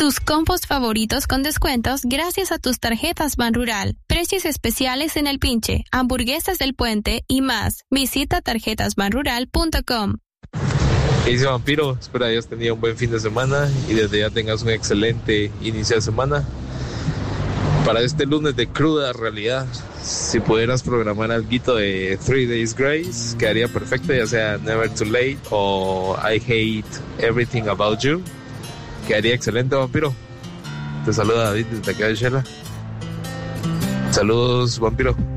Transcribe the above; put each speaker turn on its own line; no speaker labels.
Tus combos favoritos con descuentos gracias a tus tarjetas Banrural. Precios especiales en El Pinche, hamburguesas del Puente y más. Visita tarjetasbanrural.com.
¿Qué dice Vampiro? Espero hayas tenido un buen fin de semana y desde ya tengas un excelente inicio de semana. Para este lunes de cruda realidad, si pudieras programar algo de 3 Days Grace, quedaría perfecto, ya sea Never Too Late o I Hate Everything About You. Quedaría excelente, Vampiro. Te saluda David desde acá de Shela. Saludos, Vampiro.